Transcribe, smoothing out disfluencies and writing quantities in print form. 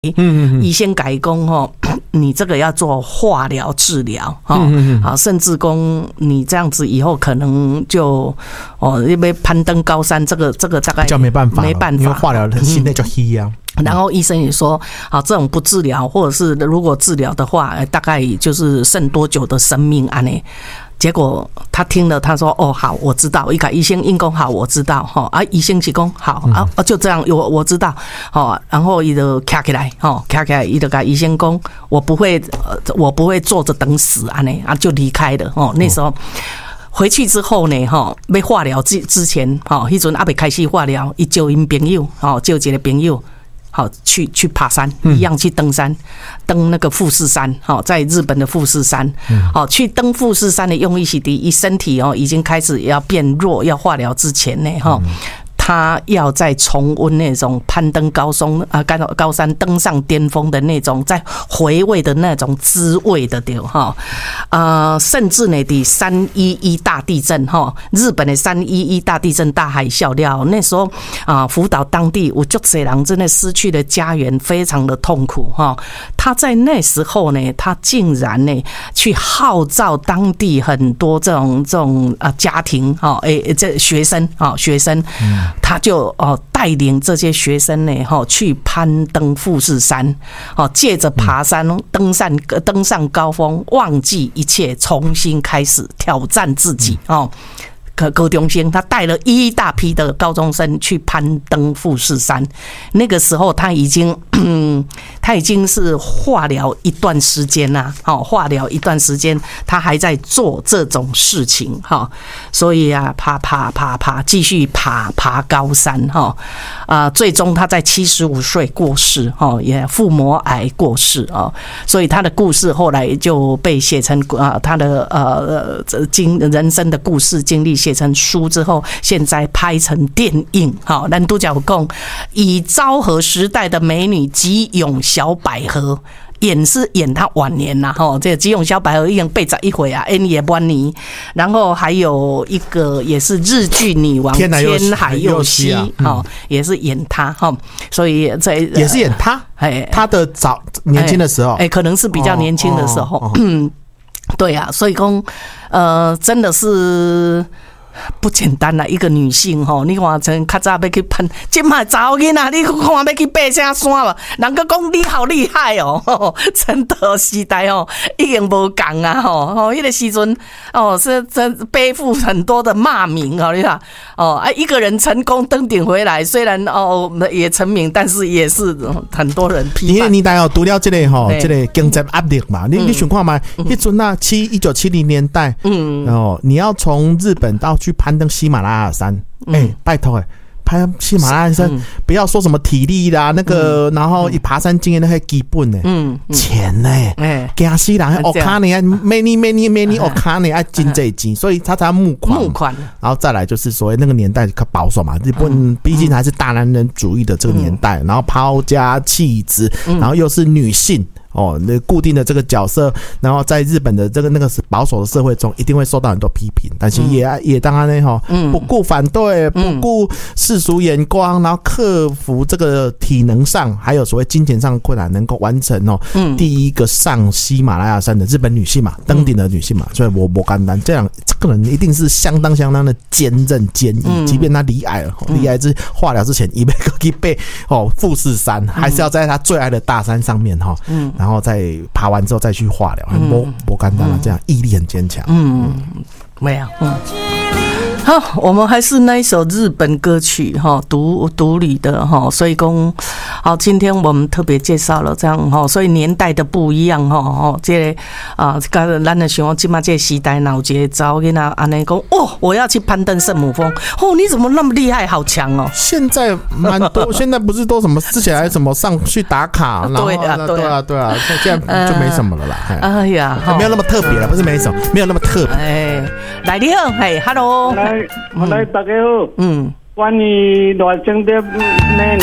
医生改讲吼，你这个要做化疗治疗啊，甚至讲你这样子以后可能就因为攀登高山，这个大概就没办法，因为化疗现在就黑啊。 然后医生也说，好，这种不治疗，或者是如果治疗的话，大概就是剩多久的生命安呢？结果他听了，他说：“哦，好，我知道。”一个医生应讲好，我知道哈啊，医生是讲好啊，就这样，我知道哦。然后伊就站起来，站起来，伊就跟医生讲：“我不会坐着等死安呢啊，就离开了哦。”那时候回去之后呢，要化疗之前，迄阵还没开始化疗，伊叫因朋友，叫一个朋友。好，去爬山，一样去登山，登那个富士山，在日本的富士山，好，去登富士山的用意是第一，身体已经开始要变弱，要化疗之前呢，他要再重温那种攀登高山登上巅峰的那种再回味的那种滋味的对哈甚至呢的311大地震哈，日本的311大地震大海啸了，那时候福岛当地有很多人真的失去了家园，非常的痛苦哈。他在那时候呢，他竟然呢去号召当地很多这种家庭这学生他就带领这些学生呢去攀登富士山，借着爬山登上高峰，忘记一切，重新开始挑战自己高中生他带了一大批的高中生去攀登富士山，那个时候他已经是化疗一段时间啦，化疗一段时间，他还在做这种事情所以爬，继续爬高山最终他在75岁过世也腹膜癌过世所以他的故事后来就被写成他的人生的故事经历写成书之后，现在拍成电影。好，咱都讲以昭和时代的美女吉永小百合。是演她晚年啦，这个吉永小百合已经81岁啊，演也晚年。然后还有一个也是日剧女王天海佑希，也是演她所以这也是演她，她的年轻的时候， 可能是比较年轻的时候，对啊，所以说真的是。不简单啦，一个女性你看像较早要去攀，现在查某囡仔你看要去爬啥山嘛，人家讲你好厉害真的时代已经无同啊那个时阵是背负很多的骂名你看一个人成功登顶回来，虽然也成名，但是也是很多人批判。 因为你大除了这个经济压力嘛，你想看嘛，那阵1970年代，你要从日本到去攀登喜马拉雅山，拜托攀喜马拉雅山，不要说什么体力啦，那个，然后一爬山经验那些基本呢，钱呢，惊死人，我看你many，我看你爱真济钱，所以他才募款，然后再来就是所谓那个年代较保守嘛，日本毕竟还是大男人主义的这个年代，然后抛家弃子，然后又是女性。那固定的这个角色，然后在日本的那个保守的社会中，一定会受到很多批评，但是也当然呢不顾反对，不顾世俗眼光，然后克服这个体能上还有所谓金钱上的困难，能够完成第一个上喜马拉雅山的日本女性嘛，登顶的女性嘛，所以我不简单，这个人一定是相当的坚韧坚毅，即便他离癌化疗之前，也没去背富士山，还是要在他最爱的大山上面然后再爬完之后再去化疗，不简单了，这样毅力很坚强。 没有，好，我们还是那一首日本歌曲独立的所以说好，今天我们特别介绍了这样所以年代的不一样这个咱的想现在这个时代哪有一个查某囡仔安尼讲我要去攀登圣母峰你怎么那么厉害，好强现在蛮多，现在不是都什么之前还什么上去打卡，然后对啊，现在就没什么了啦。 哎呀， 没有那么特别了，不是没什么，没有那么特别。 来你好，Hello。 来，大家好。关于热情的